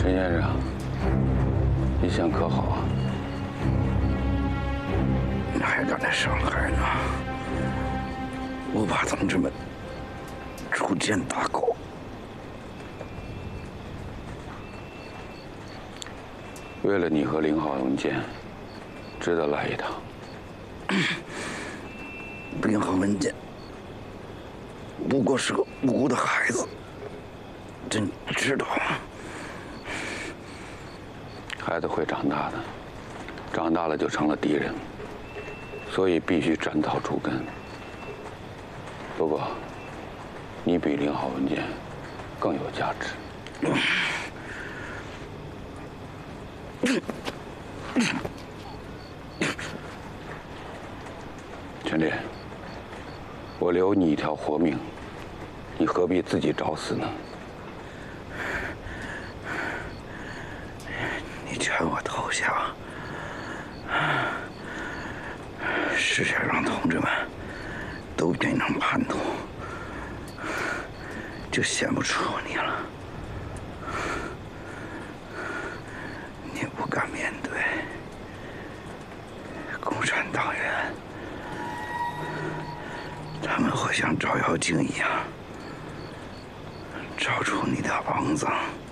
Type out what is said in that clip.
陈先生，你想可好啊？ 你还敢来上海呢？我怕同志们逐渐打狗。 为了你和林浩文健，值得来一趟。 林浩文健不过是个无辜的孩子，这你知道吗？ 孩子会长大的，长大了就成了敌人，所以必须斩草除根。不过，你比林浩文健更有价值。陈烈，我留你一条活命，你何必自己找死呢？ 你劝我投降，是想让同志们都变成叛徒，就显不出你了。你不敢面对共产党员，他们会像照妖镜一样照出你的肮脏。